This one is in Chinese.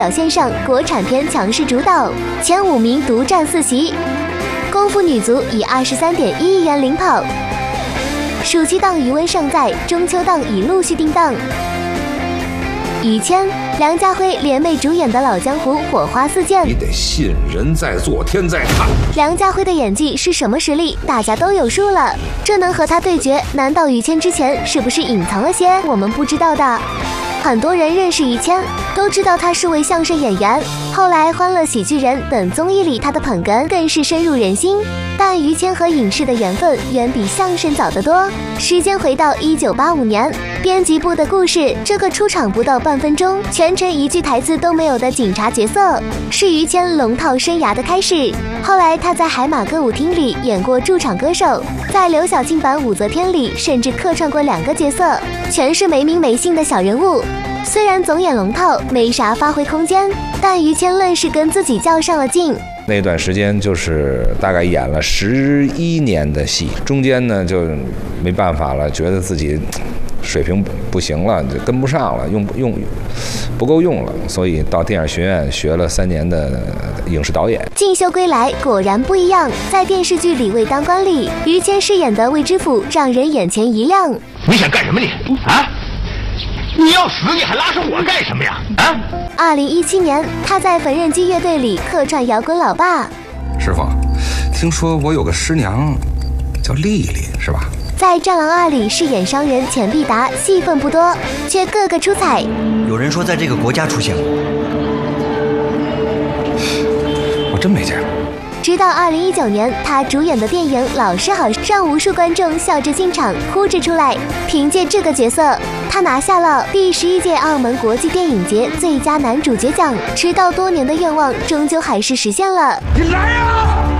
表现上，国产片强势主导，前5名独占4席。功夫女足以23.1亿元领跑。暑期档余温尚在，中秋档已陆续定档。于谦、梁家辉联袂主演的老江湖火花四溅。 你得信人在做天在看。 梁家辉的演技是什么实力，大家都有数了。这能和他对决，难道于谦之前是不是隐藏了些我们不知道的？很多人认识于谦，都知道他是位相声演员。后来《欢乐喜剧人》等综艺里，他的捧哏更是深入人心。但于谦和影视的缘分远比相声早得多。时间回到1985年，编辑部的故事，这个出场不到半分钟，全程一句台词都没有的警察角色，是于谦龙套生涯的开始。后来他在海马歌舞厅里演过驻场歌手，在刘晓庆版武则天里甚至客串过2个角色，全是没名没姓的小人物。虽然总演龙套没啥发挥空间，但于谦愣是跟自己较上了劲。 那段时间就是大概演了11年的戏，中间呢就没办法了，觉得自己水平不行了，就跟不上了，不够用了，所以到电影学院学了3年的影视导演。 进修归来果然不一样，在电视剧《里为当官》里，于谦饰演的魏知府让人眼前一亮。 你想干什么你啊？你要死你还拉上我干什么呀？啊 ！2017年，他在缝纫机乐队里客串摇滚老爸。 师傅，听说我有个师娘叫丽丽，是吧？ 在《战狼2》里饰演商人钱必达，戏份不多，却个个出彩。 有人说在这个国家出现过， 我真没见过。 直到2019年，他主演的电影《老师好》让无数观众笑着进场，哭着出来。凭借这个角色，他拿下了第11届澳门国际电影节最佳男主角奖。迟到多年的愿望，终究还是实现了。 你来呀！